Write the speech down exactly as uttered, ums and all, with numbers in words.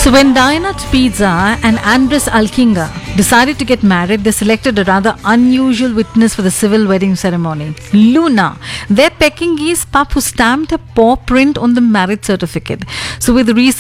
So when Diana Pizza and Andres Alkinga decided to get married, they selected a rather unusual witness for the civil wedding ceremony. Luna, their Pekingese pup who stamped her paw print on the marriage certificate. So with recent